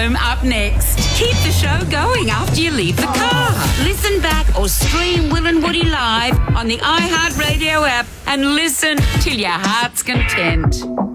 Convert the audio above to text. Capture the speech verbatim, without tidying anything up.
home up next. Keep the show going after you leave the car. Listen back or stream Will and Woody live on the iHeartRadio app and listen till your heart's content.